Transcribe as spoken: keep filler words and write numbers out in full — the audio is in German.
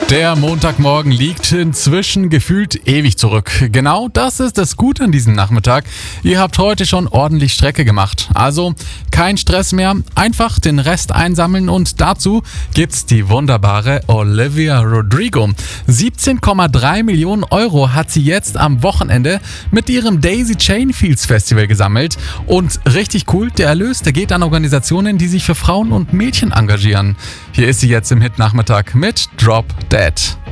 Der Montagmorgen liegt inzwischen gefühlt ewig zurück. Genau das ist das Gute an diesem Nachmittag. Ihr habt heute schon ordentlich Strecke gemacht. Also kein Stress mehr, einfach den Rest einsammeln und dazu gibt's die wunderbare Olivia Rodrigo. siebzehn Komma drei Millionen Euro hat sie jetzt am Wochenende mit ihrem Daisy Chain Fields Festival gesammelt. Und richtig cool, der Erlös, der geht an Organisationen, die sich für Frauen und Mädchen engagieren. Hier ist sie jetzt im Hit-Nachmittag mit Drop Dead.